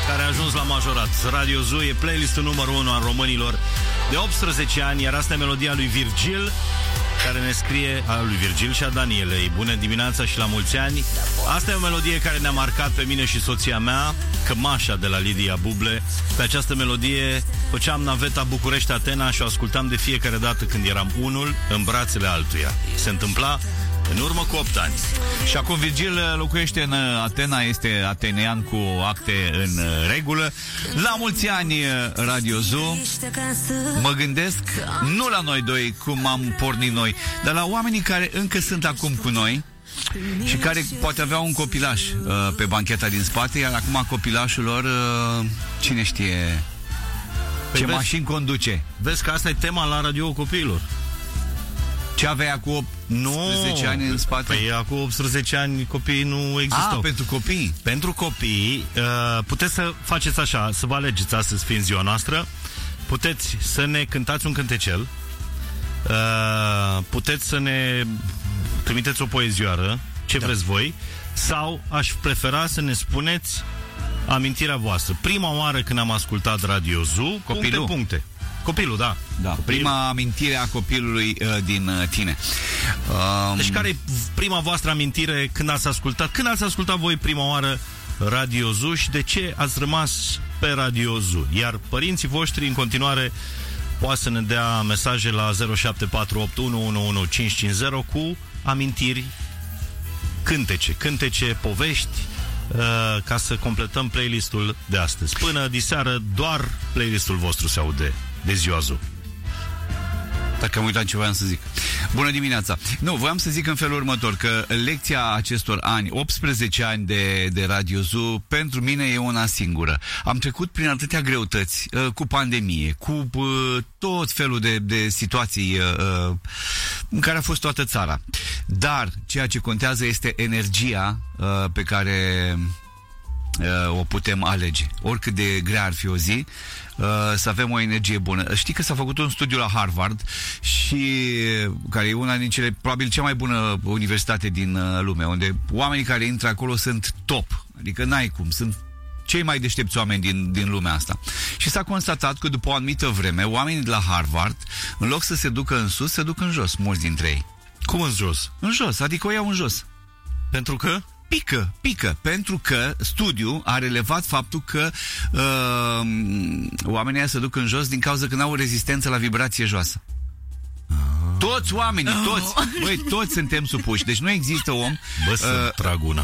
care a ajuns la majorat. Radio Zoo e playlistul numărul 1 al românilor de 18 ani, iar asta e melodia lui Virgil, care ne scrie, a lui Virgil și a Danielei. Bună dimineața și la mulți ani. Asta e o melodie care ne-a marcat pe mine și soția mea, Cămașa de la Lidia Buble. Pe această melodie făceam naveta București-Atena și o ascultam de fiecare dată când eram unul în brațele altuia. Se întâmpla în urmă cu 8 ani. Și acum Virgil locuiește în Atena, este atenean cu acte în regulă. La mulți ani, Radio Zoo. Mă gândesc, nu la noi doi, cum am pornit noi, dar la oamenii care încă sunt acum cu noi și care poate avea un copilaș pe bancheta din spate, iar acum copilașul lor, cine știe ce mașini conduce. Vezi că asta e tema la Radio Copiilor. Ce avea cu 18 ani în spate? Păi acum 18 ani copiii nu existau. Pentru copii. Pentru copii, puteți să faceți așa, să vă alegeți astăzi fiind ziua noastră, puteți să ne cântați un cântecel, puteți să ne trimiteți o poezioară, ce vreți voi, sau aș prefera să ne spuneți amintirea voastră. Prima oară când am ascultat Radio Zoo, puncte. Copilul, da. Prima amintire a copilului din tine. Deci care e prima voastră amintire când ați ascultat? Când ați ascultat voi prima oară Radio Zoo și de ce ați rămas pe Radio Zoo? Iar părinții voștri în continuare poate să ne dea mesaje la 0748111550 cu amintiri, cântece, povești, ca să completăm playlistul de astăzi. Până diseară doar playlistul vostru se aude de ziua Zoo. Dacă am uitat ce voiam să zic. Bună dimineața! Nu, voiam să zic în felul următor, că lecția acestor ani, 18 ani de Radio Zoo, pentru mine e una singură. Am trecut prin atâtea greutăți, cu pandemie, cu tot felul de situații în care a fost toată țara. Dar ceea ce contează este energia pe care o putem alege. Oricât de grea ar fi o zi, să avem o energie bună. Știi că s-a făcut un studiu la Harvard, și care e una din cele, probabil cea mai bună universitate din lume, unde oamenii care intră acolo sunt top. Adică n-ai cum, sunt cei mai deștepți oameni din lumea asta. Și s-a constatat că după o anumită vreme, oamenii de la Harvard, în loc să se ducă în sus, se duc în jos, mulți dintre ei. Cum în jos? În jos, adică o iau în jos. Pentru că? Pică, pentru că studiul a relevat faptul că oamenii ăia se duc în jos din cauza că n-au rezistență la vibrație joasă. Toți oamenii, toți suntem supuși. Deci nu există om. Să trag una.